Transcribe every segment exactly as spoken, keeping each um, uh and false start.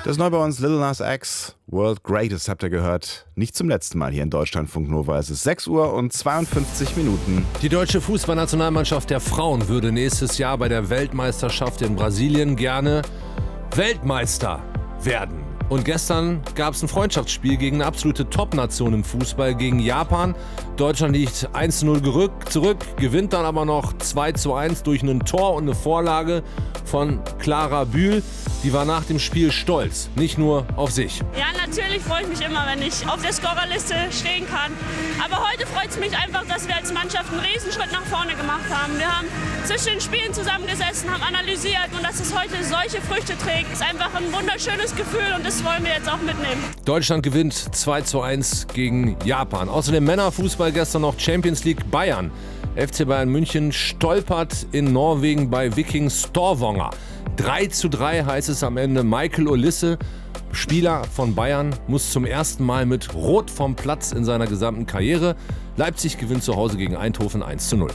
Das neu bei uns Lil Nas X, World Greatest, habt ihr gehört. Nicht zum letzten Mal hier in Deutschlandfunk Nova. Es ist sechs Uhr und zweiundfünfzig Minuten. Die deutsche Fußballnationalmannschaft der Frauen würde nächstes Jahr bei der Weltmeisterschaft in Brasilien gerne Weltmeister werden. Und gestern gab es ein Freundschaftsspiel gegen eine absolute Top-Nation im Fußball, gegen Japan. Deutschland liegt eins zu null gerückt, zurück, gewinnt dann aber noch zwei zu eins durch ein Tor und eine Vorlage von Clara Bühl. Die war nach dem Spiel stolz, nicht nur auf sich. Ja, natürlich freue ich mich immer, wenn ich auf der Scorerliste stehen kann. Aber heute freut es mich einfach, dass wir als Mannschaft einen Riesenschritt nach vorne gemacht haben. Wir haben zwischen den Spielen zusammengesessen, haben analysiert und dass es heute solche Früchte trägt, ist einfach ein wunderschönes Gefühl und das wollen wir jetzt auch mitnehmen. Deutschland gewinnt zwei zu eins gegen Japan. Außerdem Männerfußball gestern noch Champions League Bayern. F C Bayern München stolpert in Norwegen bei Viking Stavanger. drei zu drei heißt es am Ende. Michael Olise, Spieler von Bayern, muss zum ersten Mal mit Rot vom Platz in seiner gesamten Karriere. Leipzig gewinnt zu Hause gegen Eindhoven eins zu null.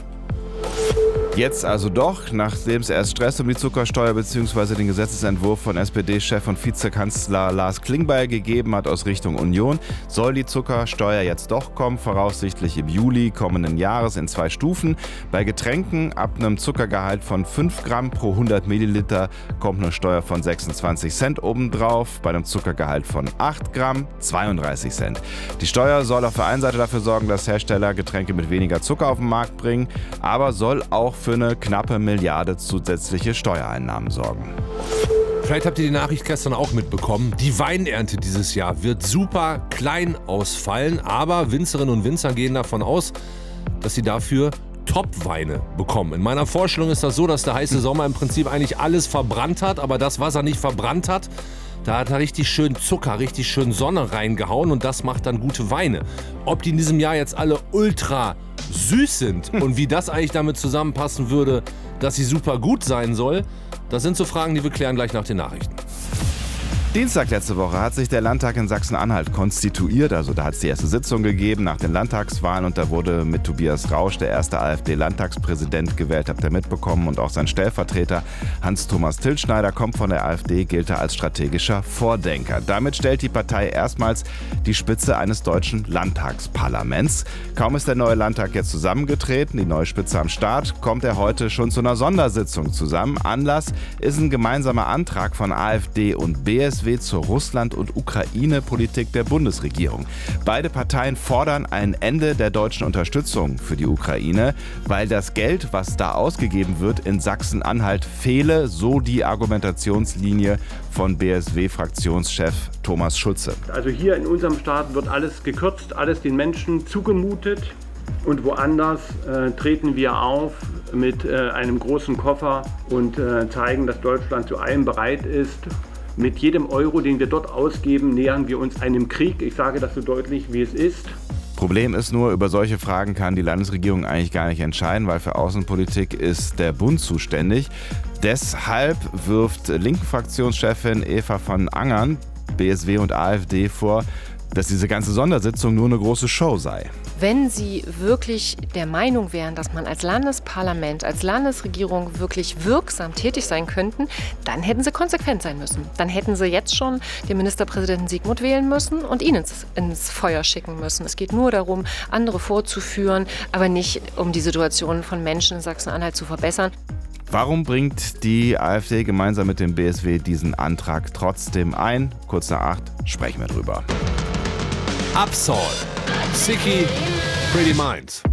Jetzt also doch, nachdem es erst Stress um die Zuckersteuer bzw. den Gesetzesentwurf von S P D-Chef und Vizekanzler Lars Klingbeil gegeben hat aus Richtung Union, soll die Zuckersteuer jetzt doch kommen, voraussichtlich im Juli kommenden Jahres in zwei Stufen. Bei Getränken ab einem Zuckergehalt von fünf Gramm pro hundert Milliliter kommt eine Steuer von sechsundzwanzig Cent obendrauf, bei einem Zuckergehalt von acht Gramm zweiunddreißig Cent. Die Steuer soll auf der einen Seite dafür sorgen, dass Hersteller Getränke mit weniger Zucker auf den Markt bringen, aber soll auch für eine knappe Milliarde zusätzliche Steuereinnahmen sorgen. Vielleicht habt ihr die Nachricht gestern auch mitbekommen. Die Weinernte dieses Jahr wird super klein ausfallen, aber Winzerinnen und Winzer gehen davon aus, dass sie dafür Top-Weine bekommen. In meiner Vorstellung ist das so, dass der heiße Sommer im Prinzip eigentlich alles verbrannt hat, aber das, was er nicht verbrannt hat, da hat er richtig schön Zucker, richtig schön Sonne reingehauen und das macht dann gute Weine. Ob die in diesem Jahr jetzt alle ultra süß sind und wie das eigentlich damit zusammenpassen würde, dass sie super gut sein soll, das sind so Fragen, die wir klären gleich nach den Nachrichten. Dienstag letzte Woche hat sich der Landtag in Sachsen-Anhalt konstituiert, also da hat es die erste Sitzung gegeben nach den Landtagswahlen und da wurde mit Tobias Rausch der erste AfD-Landtagspräsident gewählt, habt ihr mitbekommen, und auch sein Stellvertreter Hans-Thomas Tilschneider kommt von der AfD, gilt er als strategischer Vordenker. Damit stellt die Partei erstmals die Spitze eines deutschen Landtagsparlaments. Kaum ist der neue Landtag jetzt zusammengetreten, die neue Spitze am Start, kommt er heute schon zu einer Sondersitzung zusammen. Anlass ist ein gemeinsamer Antrag von AfD und B S W zur Russland- und Ukraine-Politik der Bundesregierung. Beide Parteien fordern ein Ende der deutschen Unterstützung für die Ukraine, weil das Geld, was da ausgegeben wird, in Sachsen-Anhalt fehle, so die Argumentationslinie von B S W-Fraktionschef Thomas Schulze. Also hier in unserem Staat wird alles gekürzt, alles den Menschen zugemutet. Und woanders äh, treten wir auf mit äh, einem großen Koffer und äh, zeigen, dass Deutschland zu allem bereit ist. Mit jedem Euro, den wir dort ausgeben, nähern wir uns einem Krieg. Ich sage das so deutlich, wie es ist. Problem ist nur, über solche Fragen kann die Landesregierung eigentlich gar nicht entscheiden, weil für Außenpolitik ist der Bund zuständig. Deshalb wirft Linken-Fraktionschefin Eva von Angern B S W und AfD vor, dass diese ganze Sondersitzung nur eine große Show sei. Wenn Sie wirklich der Meinung wären, dass man als Landesparlament, als Landesregierung wirklich wirksam tätig sein könnten, dann hätten Sie konsequent sein müssen. Dann hätten Sie jetzt schon den Ministerpräsidenten Sigmund wählen müssen und ihn ins, ins Feuer schicken müssen. Es geht nur darum, andere vorzuführen, aber nicht um die Situation von Menschen in Sachsen-Anhalt zu verbessern. Warum bringt die AfD gemeinsam mit dem B S W diesen Antrag trotzdem ein? Kurz nach acht sprechen wir drüber. Absol, Sicky, Pretty Minds.